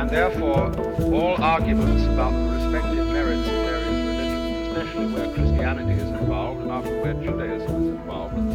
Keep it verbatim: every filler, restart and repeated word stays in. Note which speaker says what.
Speaker 1: And therefore, all arguments about the respective merits of various religions, especially where Christianity is involved and often where Judaism is involved,